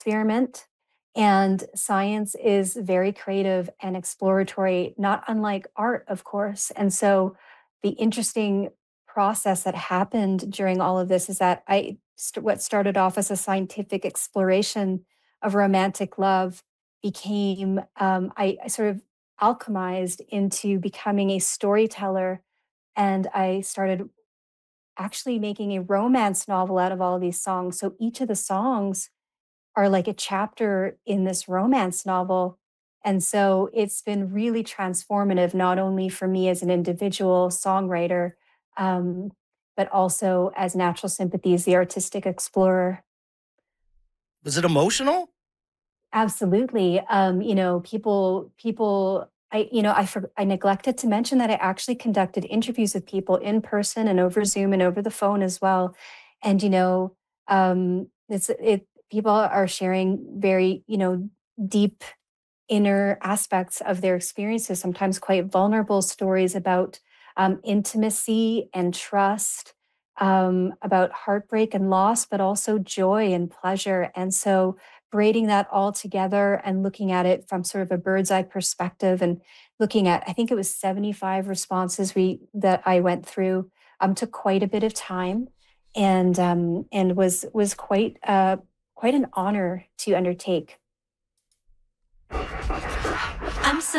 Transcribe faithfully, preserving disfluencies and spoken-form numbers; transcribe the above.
experiment. And science is very creative and exploratory, not unlike art, of course. And so the interesting process that happened during all of this is that I st- what started off as a scientific exploration of romantic love became um, I, I sort of alchemized into becoming a storyteller, and I started actually making a romance novel out of all of these songs. So each of the songs are like a chapter in this romance novel. And so it's been really transformative, not only for me as an individual songwriter, um, but also as Natural Sympathies, the artistic explorer. Was it emotional? Absolutely. Um, you know, people, people, I, you know, I, for, I neglected to mention that I actually conducted interviews with people in person and over Zoom and over the phone as well. And, you know, um, it's, it, people are sharing very, you know, deep inner aspects of their experiences, sometimes quite vulnerable stories about um, intimacy and trust, um, about heartbreak and loss, but also joy and pleasure. And so braiding that all together and looking at it from sort of a bird's eye perspective and looking at, I think it was seventy-five responses we that I went through, um, took quite a bit of time, and um, and was was quite uh, quite an honor to undertake. I'm so